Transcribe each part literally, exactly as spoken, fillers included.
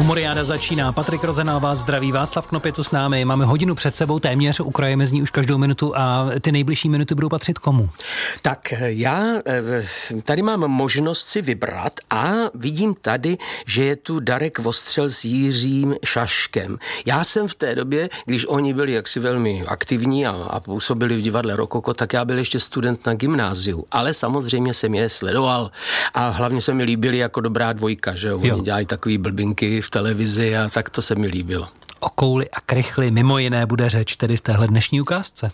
Humoriáda začíná. Patrik Rozenál vás zdraví, Václav Knop je tu s námi. Máme hodinu před sebou téměř, ukrajeme z ní už každou minutu a ty nejbližší minuty budou patřit komu? Tak já tady mám možnost si vybrat a vidím tady, že je tu Darek Vostřel s Jiřím Šaškem. Já jsem v té době, když oni byli jaksi velmi aktivní a, a působili v divadle Rokoko, tak já byl ještě student na gymnáziu, ale samozřejmě jsem je sledoval a hlavně se mi líbili jako dobrá dvojka, že jo? Oni dělají takový blbinky v televizi a tak to se mi líbilo. O kouli a krychli mimo jiné bude řeč tedy v téhle dnešní ukázce.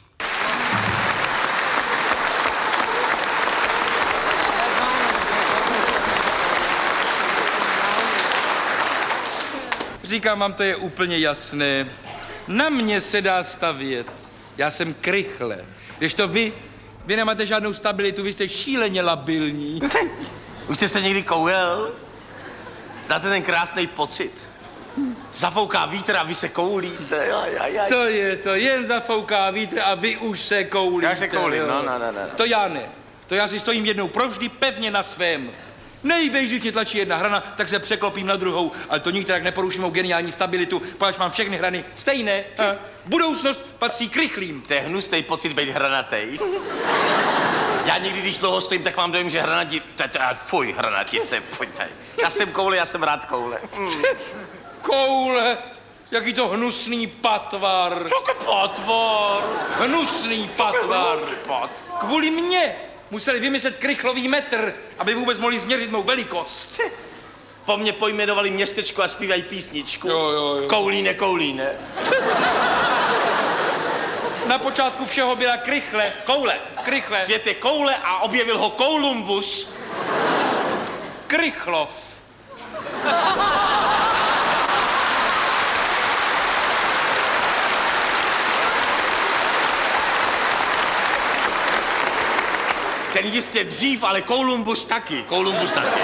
Říkám vám, to je úplně jasné. Na mě se dá stavět. Já jsem krychle. Když to vy, vy nemáte žádnou stabilitu, vy jste šíleně labilní. Už jste se někdy koulel? Znáte ten krásný pocit? Zafouká vítr a vy se koulíte. Aj, aj, aj. To je to, jen zafouká vítr a vy už se koulíte. Já se koulím, jo. no, no, no, no. To já ne. To já si stojím jednou provždy pevně na svém. Nejbejž, když mě tlačí jedna hrana, tak se překlopím na druhou, ale to nikterak neporuší mou geniální stabilitu, protože mám všechny hrany stejné. A budoucnost patří krychlým. To je hnusný pocit být hranatej. Já někdy, když dlouho stojím, tak mám dojem, že hranati... Fuj, hranati, to je, fuj, tady. Já jsem koule, já jsem rád koule. Hmm. Koule, jaký to hnusný patvar. Co to patvar? Hnusný patvar. Kvůli mně museli vymyslet krychlový metr, aby vůbec mohli změřit mou velikost. Po mně pojmenovali městečko a zpívají písničku. Jo, jo, jo. Koulíne, koulíne. Na počátku všeho byla krychle. Koule. Krychle. Svět je koule a objevil ho Kolumbus. Krychlov. Ten jistě dřív, ale Kolumbus taky. Kolumbus taky.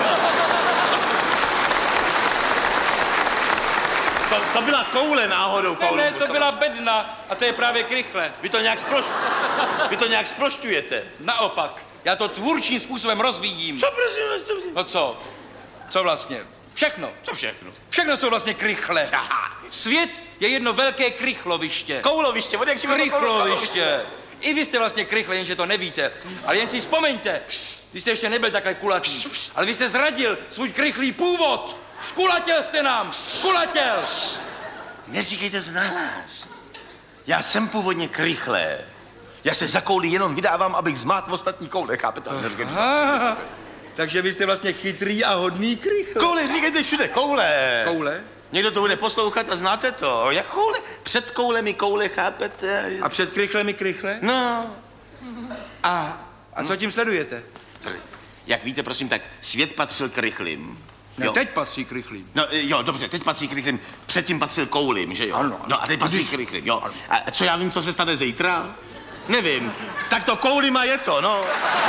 To, to byla koule náhodou, Ne, Kolumbus. ne, to byla bedna a to je právě krychle. Vy to nějak sproš... Vy to nějak sprošťujete. Naopak, já to tvůrčím způsobem rozvíjím. Co prosím vás, co... No co? Co vlastně? Všechno. Co všechno? Všechno jsou vlastně krychle. Aha. Svět je jedno velké krychloviště. Kouloviště, od jak si Krychloviště. I vy jste vlastně krychle, jenže to nevíte. Ale jen si vzpomeňte, vy jste ještě nebyl takhle kulatý, ale vy jste zradil svůj krychlý původ. Skulatěl jste nám, skulatěl. Neříkejte to nahlas. Já jsem původně krychlé. Já se za kouli jenom vydávám, abych zmátl ostatní koule, chápete? Aha, takže vy jste vlastně chytrý a hodný krychl. Koule, říkejte všude, koule. Koule? Někdo to bude poslouchat a znáte to. Jak koule? Před koulemi koule, chápete? A před krychlemi krychle? No. A, a co tím sledujete? Jak víte, prosím, tak svět patřil k rychlým. Ne, Jo. teď patří k rychlým. No jo, dobře, teď patří k rychlým. Předtím patřil koulim, že jo? Ano. No a teď patří k rychlým, jo. A co já vím, co se stane zítra? Nevím. Tak to koulima je to, no.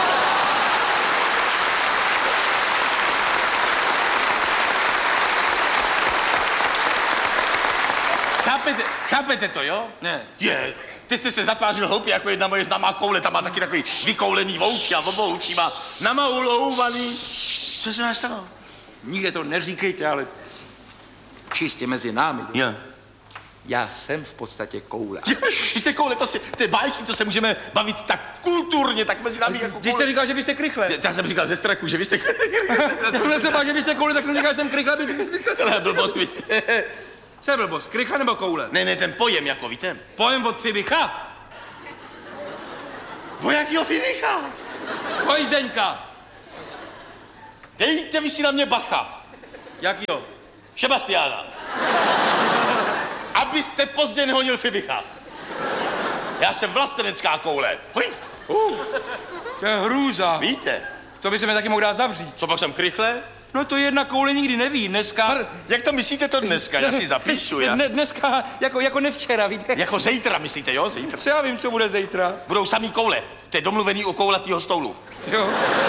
Chápete, chápete to, jo? Ne. Je. Ty jste se zatvářil hloupě jako jedna moje známá koule, ta má taky takový vykoulený vouchy a oboučí má namaulouvaný. Co se nás stalo? Nikde to neříkejte, ale čistě mezi námi. Jo. Já jsem v podstatě koule. Vy jste koule, to, si, to je báječný, to se můžeme bavit tak kulturně, tak mezi námi jako Když jste říkal, že vy jste krychle. Já jsem říkal ze strachu, že vy jste Já jsem bál, že vy jste koule, tak jsem říkal, že jsem krychle. Tohle je blbost, víte. Co je blbost, krychle nebo koule? Ne, ne, ten pojem, jako víte. Pojem od Fibicha. O jakýho Fibicha? Oj, Zdeňka. Dejte vy si na mě bacha. Jakýho? Sebastiána. Abyste pozdě nehonil Fibicha. Já jsem vlastenecká koule. Hoj. Uh, to je hrůza. Víte? To by se mi taky mohl dát zavřít. Co pak jsem krychle? No to jedna koule nikdy neví, dneska... Par, jak to myslíte to dneska? Já si zapíšu, já. Dne, dneska, jako, jako nevčera, víte? Jako zítra, myslíte, jo? Zítra. Co já vím, co bude zítra. Budou samý koule. To je domluvený u koulatýho stolu. Jo.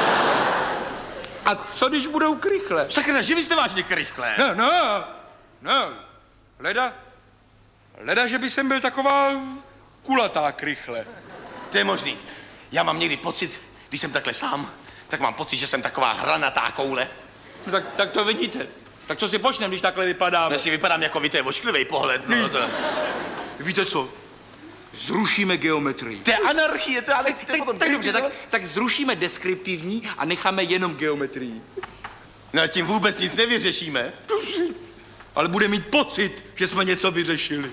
A co když budou krychle? Sakra, že vy jste vážně krychle. No, no, no. Leda, leda, že by jsem byl taková kulatá krychle. To je možný. Já mám někdy pocit, když jsem takhle sám, tak mám pocit, že jsem taková hranatá koule. No tak, tak to vidíte. Tak co si počnem, když takhle vypadáme? Já si vypadám jako vy, to je ošklivý pohled. No, to... Víte co? Zrušíme geometrii. To je anarchie, to já nechci... Tak, tak, tak dobře, tak, tak zrušíme deskriptivní a necháme jenom geometrii. No tím vůbec nic nevyřešíme. Ale bude mít pocit, že jsme něco vyřešili.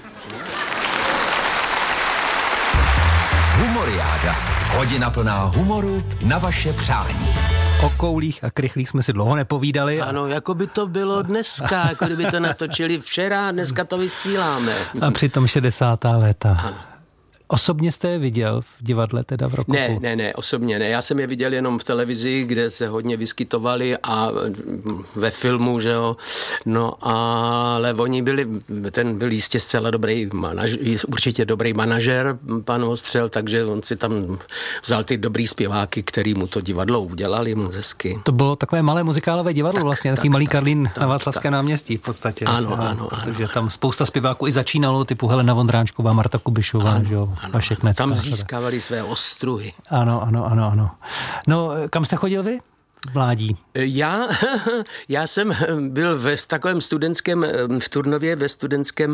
Humoriáda. Hodina plná humoru na vaše přání. O koulích a krychlích jsme si dlouho nepovídali. Ano, jako by to bylo dneska, jako kdyby to natočili včera, dneska to vysíláme. A přitom šedesátá léta. Ano. Osobně jste je viděl v divadle teda v Rokoku? Ne, ne, ne, osobně ne. Já jsem je viděl jenom v televizi, kde se hodně vyskytovali a ve filmu, že jo. No, ale oni byli, ten byl jistě zcela dobrý manažer, určitě dobrý manažer, pan Ostřel, takže on si tam vzal ty dobrý zpěváky, který mu to divadlo udělali moc hezky. To bylo takové malé muzikálové divadlo tak, vlastně, takový tak, malý tak, Karlín tak, na Václavském náměstí v podstatě. Ano, ano, ano. Protože tam spousta zpěváků i začínalo, typu Helena Vondráčková, Marta Kubišová, ano, že jo. Ano, ano, tam získávali své ostruhy. Ano, ano, ano, ano. No, kam jste chodil vy? Mládí. Já, já jsem byl ve takovém studentském, v Turnově ve studentském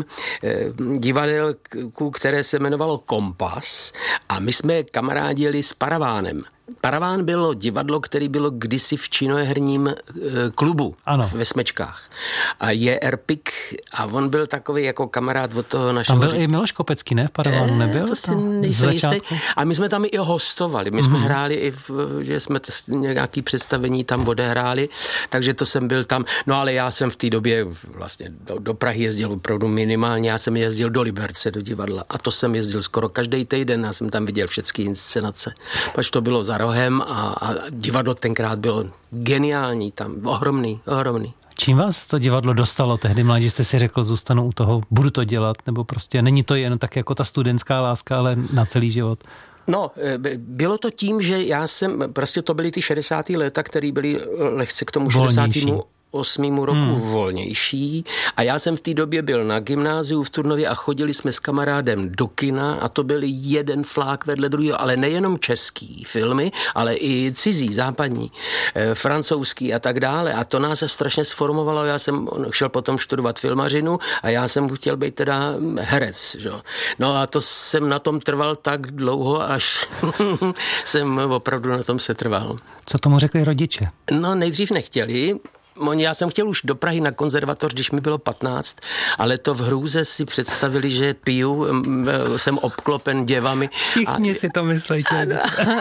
divadelku, které se jmenovalo Kompas a my jsme kamarádili s Paravánem. Paraván bylo divadlo, které bylo kdysi v činoherním klubu ano. ve Smečkách. A je Erpik a on byl takový jako kamarád od toho našeho... Tam byl i Miloš Kopecký, ne? V Paravánu nebyl? To si nejsem jistý. A my jsme tam i hostovali. My jsme mm-hmm. hráli i, v, že jsme t- nějaký představení tam odehráli, takže to jsem byl tam. No ale já jsem v té době vlastně do, do Prahy jezdil opravdu minimálně. Já jsem jezdil do Liberce, do divadla. A to jsem jezdil skoro každý týden. Já jsem tam viděl všechny inscenace. Pač to bylo za rohem a, a divadlo tenkrát bylo geniální tam, ohromný, ohromný. Čím vás to divadlo dostalo tehdy, mládí, jste si řekl, zůstanu u toho, budu to dělat, nebo prostě není to jen tak jako ta studentská láska, ale na celý život? No, bylo to tím, že já jsem, prostě to byly ty šedesátá léta, které byly lehce k tomu šedesátému osmému roku hmm. volnější a já jsem v té době byl na gymnáziu v Turnově a chodili jsme s kamarádem do kina a to byl jeden flák vedle druhého, ale nejenom český filmy, ale i cizí, západní, e, francouzský a tak dále a to nás strašně sformovalo. Já jsem šel potom studovat filmařinu a já jsem chtěl být teda herec. Že? No a to jsem na tom trval tak dlouho, až jsem opravdu na tom se trval. Co tomu řekli rodiče? No nejdřív nechtěli. Já jsem chtěl už do Prahy na konzervatoř, když mi bylo patnáct, ale to v hrůze si představili, že piju, jsem obklopen děvami. Všichni a, si to myslíte.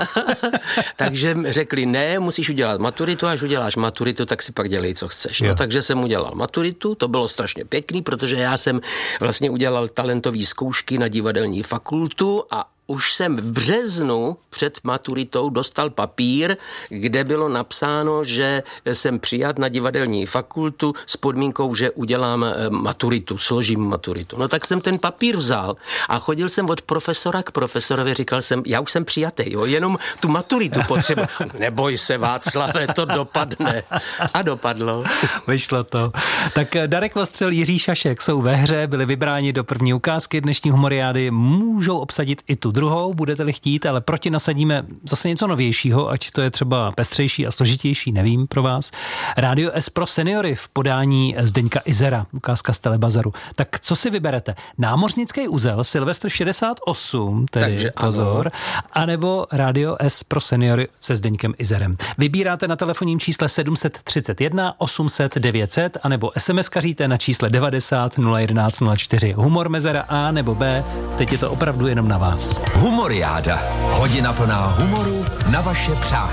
Takže řekli, ne, musíš udělat maturitu, až uděláš maturitu, tak si pak dělej, co chceš. No, takže jsem udělal maturitu, to bylo strašně pěkný, protože já jsem vlastně udělal talentové zkoušky na divadelní fakultu a už jsem v březnu před maturitou dostal papír, kde bylo napsáno, že jsem přijat na divadelní fakultu s podmínkou, že udělám maturitu, složím maturitu. No tak jsem ten papír vzal a chodil jsem od profesora k profesorovi, říkal jsem, já už jsem přijatý, jo, jenom tu maturitu potřebuji. Neboj se, Václave, to dopadne. A dopadlo. Vyšlo to. Tak Darek Vostřel, Jiří Šašek jsou ve hře, byli vybráni do první ukázky dnešní humoriády, můžou obsadit i tu druhou, budete-li chtít, ale proti nasadíme zase něco novějšího, ať to je třeba pestřejší a složitější, nevím pro vás. Rádio S pro seniory v podání Zdeňka Izera, ukázka z Telebazaru. Tak co si vyberete? Námořnický uzel, Silvestr šedesát osm, tedy takže pozor, ano. Anebo Rádio S pro seniory se Zdeňkem Izerem. Vybíráte na telefonním čísle sedm set třicet jedna osm set devět set, anebo SMSkaříte na čísle devadesát nula jedenáct nula čtyři. Humor mezera A nebo B, teď je to opravdu jenom na vás. Humoriáda. Hodina plná humoru na vaše přání.